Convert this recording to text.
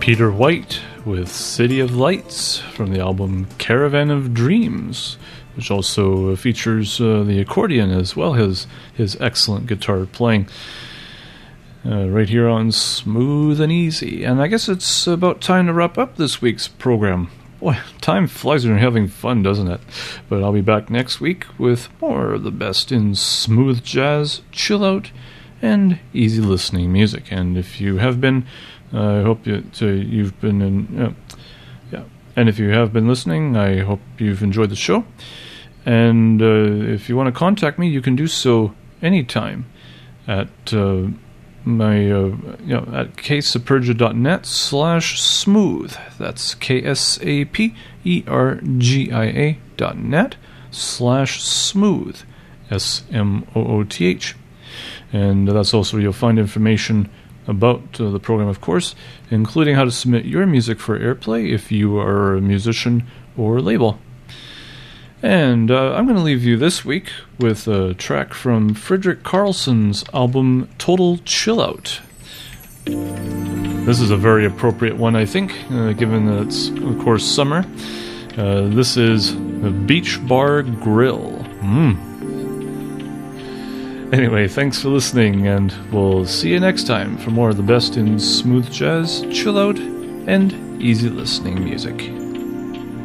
Peter White with City of Lights from the album Caravan of Dreams, which also features the accordion as well as his excellent guitar playing. Right here on Smooth and Easy. And I guess it's about time to wrap up this week's program. Boy, time flies when you're having fun, doesn't it? But I'll be back next week with more of the best in smooth jazz, chill out, and easy listening music. And if you have been, I hope you've been in, and if you have been listening, I hope you've enjoyed the show. And if you want to contact me, you can do so anytime at my at ksapergia.net/smooth. That's ksapergia.net/smooth, SMOOTH. And that's also where you'll find information about the program, of course, including how to submit your music for airplay if you are a musician or label. And I'm going to leave you this week with a track from Frederick Carlson's album Total Chill Out. This is a very appropriate one, I think, given that it's, of course, summer. This is the Beach Bar Grill. Anyway, thanks for listening, and we'll see you next time for more of the best in smooth jazz, chill out, and easy listening music.